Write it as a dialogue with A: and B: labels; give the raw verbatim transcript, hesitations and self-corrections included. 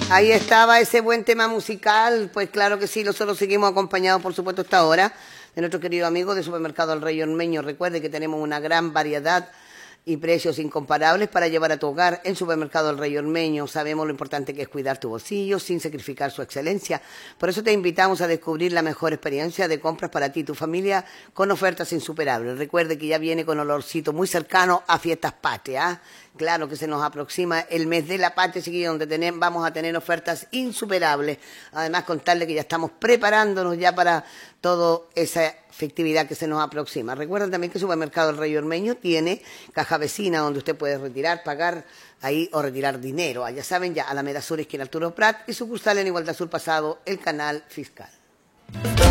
A: Ahí estaba ese buen tema musical, pues claro que sí, nosotros seguimos acompañados, por supuesto, esta hora de nuestro querido amigo de Supermercado El Rey Ormeño. Recuerde que tenemos una gran variedad y precios incomparables para llevar a tu hogar en Supermercado El Rey Ormeño. Sabemos lo importante que es cuidar tu bolsillo sin sacrificar su excelencia. Por eso te invitamos a descubrir la mejor experiencia de compras para ti y tu familia con ofertas insuperables. Recuerde que ya viene con olorcito muy cercano a Fiestas Patrias. Claro que se nos aproxima el mes de la patria, chiquillos, donde tenemos, vamos a tener ofertas insuperables. Además, contarle que ya estamos preparándonos ya para toda esa festividad que se nos aproxima. Recuerden también que el Supermercado El Rey Ormeño tiene caja vecina donde usted puede retirar, pagar ahí o retirar dinero. Allá saben, ya Alameda Sur, esquina Arturo Prat, y sucursal en Igualdad Sur Pasado, el Canal Fiscal.